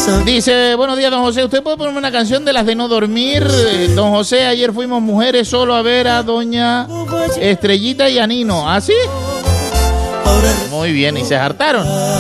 Dice, buenos días, don José. ¿Usted puede ponerme una canción de las de no dormir? Don José, ayer fuimos mujeres solo a ver a doña Estrellita y a Nino. ¿Ah, sí? Muy bien, y se hartaron.